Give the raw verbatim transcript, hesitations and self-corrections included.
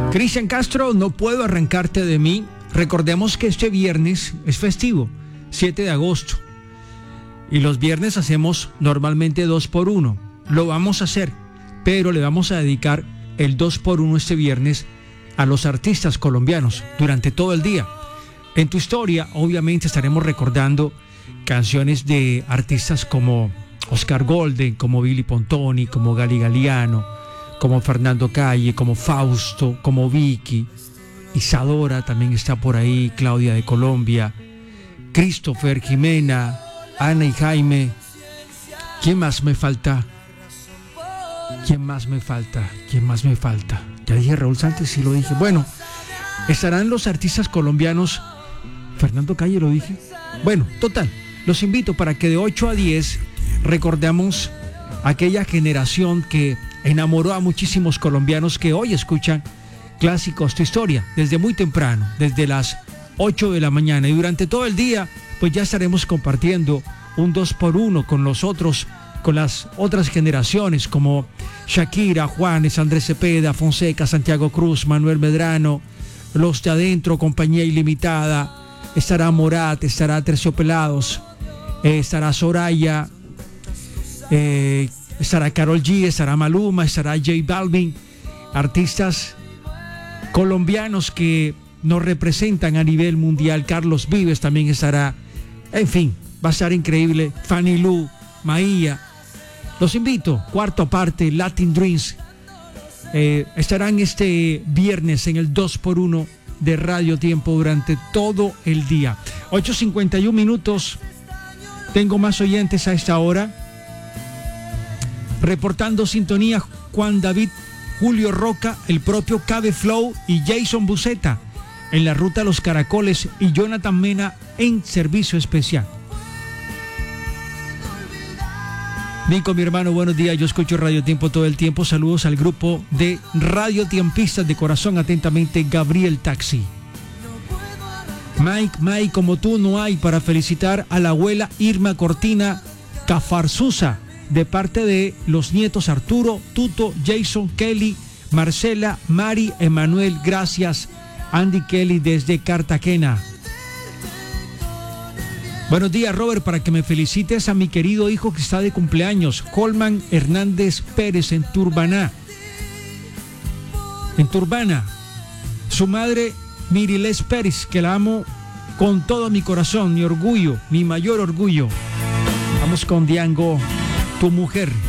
Cristian Castro, no puedo arrancarte de mí. Recordemos que este viernes es festivo, siete de agosto. Y los viernes hacemos normalmente dos por uno. Lo vamos a hacer, pero le vamos a dedicar el dos por uno este viernes a los artistas colombianos durante todo el día. En tu historia, obviamente, estaremos recordando canciones de artistas como Oscar Golden, como Billy Pontoni, como Gali Galiano, como Fernando Calle, como Fausto, como Vicky. Isadora también está por ahí, Claudia de Colombia, Christopher, Jimena, Ana y Jaime. ¿Quién más me falta? ¿Quién más me falta? ¿Quién más me falta? Ya dije Raúl Sánchez, sí lo dije. Bueno, estarán los artistas colombianos. Fernando Calle lo dije. Bueno, total, los invito para que de ocho a diez recordemos aquella generación que enamoró a muchísimos colombianos que hoy escuchan Clásicos Tu Historia desde muy temprano, desde las ocho de la mañana, y durante todo el día pues ya estaremos compartiendo un dos por uno con los otros, con las otras generaciones como Shakira, Juanes, Andrés Cepeda, Fonseca, Santiago Cruz, Manuel Medrano, Los de Adentro, Compañía Ilimitada. Estará Morat, estará Terciopelados, eh, estará Soraya, eh, estará Karol G, estará Maluma, estará J Balvin, artistas colombianos que nos representan a nivel mundial. Carlos Vives también estará. En fin, va a estar increíble. Fanny Lu, Maía. Los invito, cuarto parte, Latin Dreams. Eh, estarán este viernes en el dos por uno de Radio Tiempo durante todo el día. ocho cincuenta y uno minutos. Tengo más oyentes a esta hora. Reportando sintonía, Juan David, Julio Roca, el propio Cabe Flow y Jason Buceta en la ruta Los Caracoles, y Jonathan Mena en servicio especial. Nico, mi hermano, buenos días. Yo escucho Radio Tiempo todo el tiempo. Saludos al grupo de Radio Tiempistas de corazón. Atentamente, Gabriel Taxi. Mike, Mike, como tú no hay, para felicitar a la abuela Irma Cortina Cafarzuza, de parte de los nietos Arturo, Tuto, Jason, Kelly, Marcela, Mari, Emanuel. Gracias, Andy Kelly desde Cartagena. Buenos días, Robert, para que me felicites a mi querido hijo que está de cumpleaños, Colman Hernández Pérez, en Turbaná. En Turbana. Su madre, Miriles Pérez, que la amo con todo mi corazón, mi orgullo, mi mayor orgullo. Vamos con Diango, Tu Mujer.